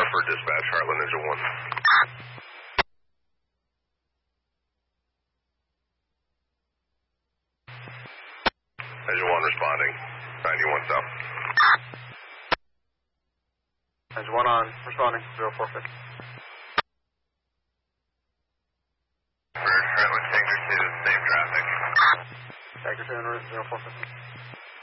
for dispatch, Heartland Ninja 1. Ninja 1 responding, 91 South. Ninja 1 on, responding, 046. Heartland, Tanker 2, safe traffic. Tanker 2 en route, 046.